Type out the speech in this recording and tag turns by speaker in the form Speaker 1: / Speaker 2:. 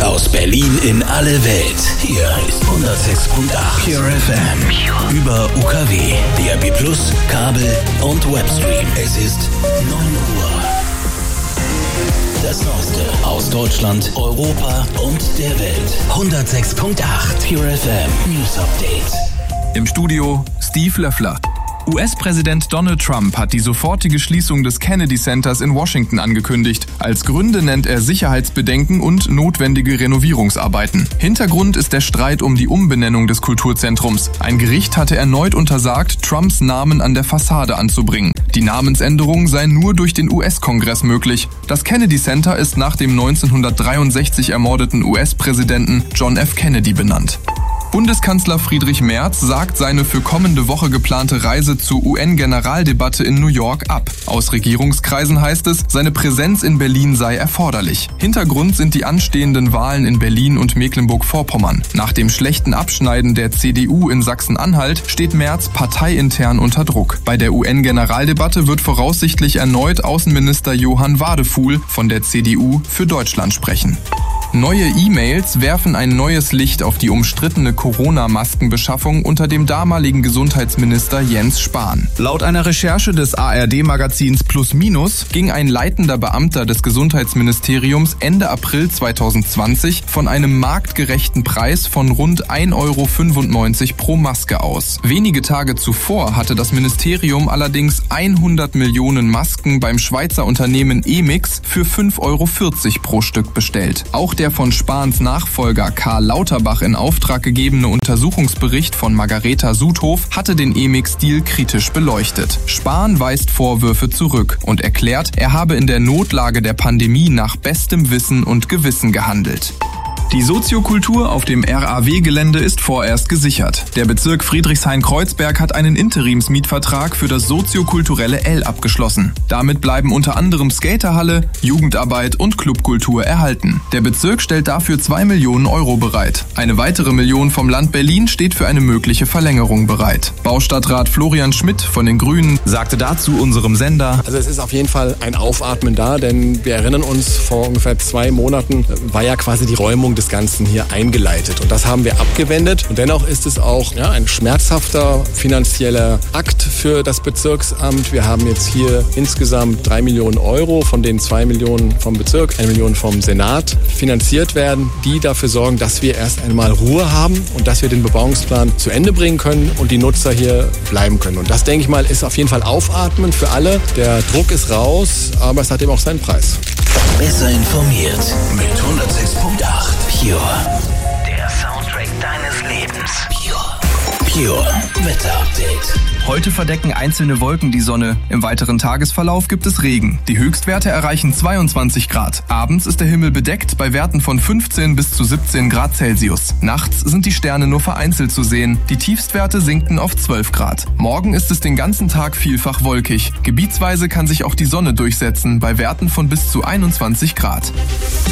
Speaker 1: Aus Berlin in alle Welt. Hier ist 106.8 Pure FM. Über UKW, DAB+, Kabel und Webstream. Es ist 9 Uhr. Das Neueste aus Deutschland, Europa und der Welt. 106.8 Pure FM News Update.
Speaker 2: Im Studio Steve Löffler. US-Präsident Donald Trump hat die sofortige Schließung des Kennedy Centers in Washington angekündigt. Als Gründe nennt er Sicherheitsbedenken und notwendige Renovierungsarbeiten. Hintergrund ist der Streit um die Umbenennung des Kulturzentrums. Ein Gericht hatte erneut untersagt, Trumps Namen an der Fassade anzubringen. Die Namensänderung sei nur durch den US-Kongress möglich. Das Kennedy Center ist nach dem 1963 ermordeten US-Präsidenten John F. Kennedy benannt. Bundeskanzler Friedrich Merz sagt seine für kommende Woche geplante Reise zur UN-Generaldebatte in New York ab. Aus Regierungskreisen heißt es, seine Präsenz in Berlin sei erforderlich. Hintergrund sind die anstehenden Wahlen in Berlin und Mecklenburg-Vorpommern. Nach dem schlechten Abschneiden der CDU in Sachsen-Anhalt steht Merz parteiintern unter Druck. Bei der UN-Generaldebatte wird voraussichtlich erneut Außenminister Johann Wadefuhl von der CDU für Deutschland sprechen. Neue E-Mails werfen ein neues Licht auf die umstrittene Corona-Maskenbeschaffung unter dem damaligen Gesundheitsminister Jens Spahn. Laut einer Recherche des ARD-Magazins Plus Minus ging ein leitender Beamter des Gesundheitsministeriums Ende April 2020 von einem marktgerechten Preis von rund 1,95 € pro Maske aus. Wenige Tage zuvor hatte das Ministerium allerdings 100 Millionen Masken beim Schweizer Unternehmen Emix für 5,40 € pro Stück bestellt. Auch der von Spahns Nachfolger Karl Lauterbach in Auftrag gegebene Untersuchungsbericht von Margareta Sudhof hatte den Emix-Deal kritisch beleuchtet. Spahn weist Vorwürfe zurück und erklärt, er habe in der Notlage der Pandemie nach bestem Wissen und Gewissen gehandelt. Die Soziokultur auf dem RAW-Gelände ist vorerst gesichert. Der Bezirk Friedrichshain-Kreuzberg hat einen Interimsmietvertrag für das soziokulturelle L abgeschlossen. Damit bleiben unter anderem Skaterhalle, Jugendarbeit und Clubkultur erhalten. Der Bezirk stellt dafür 2 Millionen € bereit. Eine weitere Million vom Land Berlin steht für eine mögliche Verlängerung bereit. Baustadtrat Florian Schmidt von den Grünen sagte dazu unserem Sender:
Speaker 3: Also es ist auf jeden Fall ein Aufatmen da, denn wir erinnern uns, vor ungefähr 2 Monaten war ja quasi die Räumung des Ganzen hier eingeleitet. Und das haben wir abgewendet. Und dennoch ist es auch ein schmerzhafter finanzieller Akt für das Bezirksamt. Wir haben jetzt hier insgesamt 3 Millionen €, von denen 2 Millionen vom Bezirk, 1 Million vom Senat finanziert werden, die dafür sorgen, dass wir erst einmal Ruhe haben und dass wir den Bebauungsplan zu Ende bringen können und die Nutzer hier bleiben können. Und das, denke ich mal, ist auf jeden Fall Aufatmen für alle. Der Druck ist raus, aber es hat eben auch seinen Preis.
Speaker 1: Besser informiert mit 106.8 Pure. Der Soundtrack deines Lebens. Pure Wetter-Update.
Speaker 2: Heute verdecken einzelne Wolken die Sonne. Im weiteren Tagesverlauf gibt es Regen. Die Höchstwerte erreichen 22 Grad. Abends ist der Himmel bedeckt bei Werten von 15 bis zu 17 Grad Celsius. Nachts sind die Sterne nur vereinzelt zu sehen. Die Tiefstwerte sinken auf 12 Grad. Morgen ist es den ganzen Tag vielfach wolkig. Gebietsweise kann sich auch die Sonne durchsetzen bei Werten von bis zu 21 Grad.